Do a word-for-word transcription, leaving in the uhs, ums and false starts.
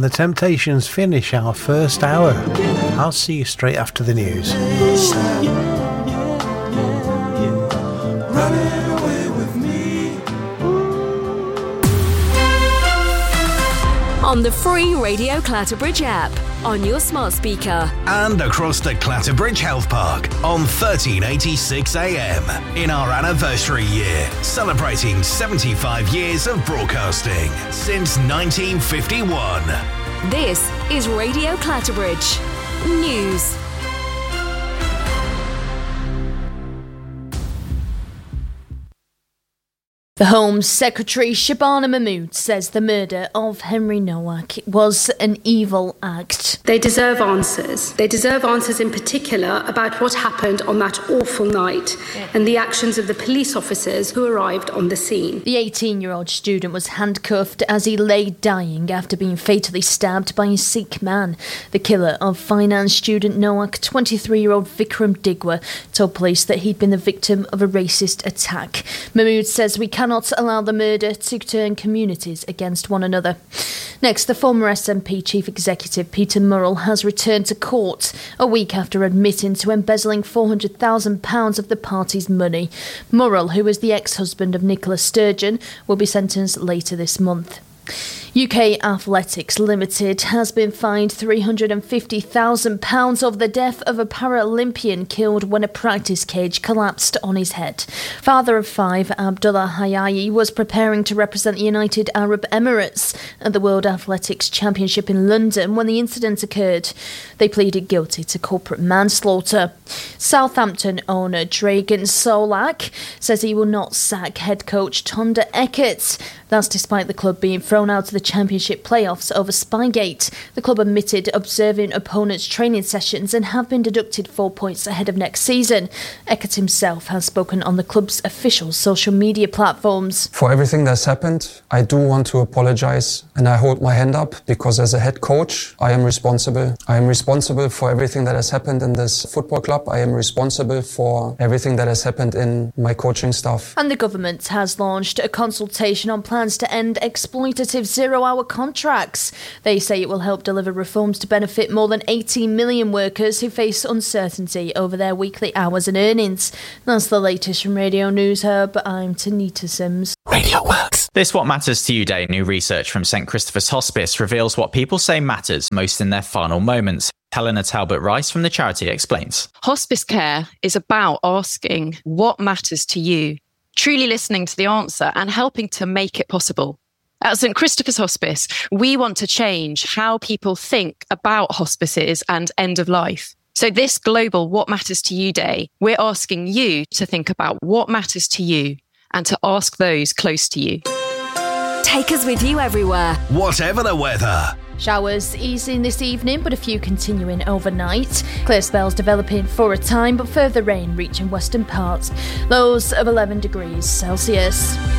the Temptations finish our first hour. I'll see you straight after the news. On the free Radio Clatterbridge app, on your smart speaker, and across the Clatterbridge Health Park on thirteen eighty-six A M in our anniversary year, celebrating seventy-five years of broadcasting since nineteen fifty-one. This is Radio Clatterbridge News. The Home Secretary Shabana Mahmood says the murder of Henry Nowak was an evil act. They deserve answers. They deserve answers in particular about what happened on that awful night yeah. and the actions of the police officers who arrived on the scene. The eighteen-year-old student was handcuffed as he lay dying after being fatally stabbed by a Sikh man. The killer of finance student Nowak, twenty-three-year-old Vikram Digwa, told police that he'd been the victim of a racist attack. Mahmood says we cannot not allow the murder to turn communities against one another. Next, the former S N P Chief Executive Peter Murrell has returned to court a week after admitting to embezzling four hundred thousand pounds of the party's money. Murrell, who was the ex-husband of Nicola Sturgeon, will be sentenced later this month. U K Athletics Limited has been fined three hundred fifty thousand pounds over the death of a Paralympian killed when a practice cage collapsed on his head. Father of five, Abdullah Hayayi, was preparing to represent the United Arab Emirates at the World Athletics Championship in London when the incident occurred. They pleaded guilty to corporate manslaughter. Southampton owner Dragan Solak says he will not sack head coach Tonda Eckert. That's despite the club being thrown out of the Championship playoffs over Spygate. The club admitted observing opponents' training sessions and have been deducted four points ahead of next season. Eckert himself has spoken on the club's official social media platforms. For everything that's happened, I do want to apologise, and I hold my hand up because as a head coach, I am responsible. I am responsible for everything that has happened in this football club. I am responsible for everything that has happened in my coaching staff. And the government has launched a consultation on plans to end exploitative zero-hour contracts. They say it will help deliver reforms to benefit more than eighteen million workers who face uncertainty over their weekly hours and earnings. That's the latest from Radio News Hub. I'm Tanita Sims. Radio Works. This What Matters to You Day new research from St Christopher's Hospice reveals what people say matters most in their final moments. Helena Talbot-Rice from the charity explains. Hospice care is about asking what matters to you, truly listening to the answer and helping to make it possible. At St Christopher's Hospice, we want to change how people think about hospices and end of life. So this global What Matters to You Day, we're asking you to think about what matters to you and to ask those close to you. Take us with you everywhere. Whatever the weather. Showers easing this evening, but a few continuing overnight. Clear spells developing for a time, but further rain reaching western parts. Lows of eleven degrees Celsius.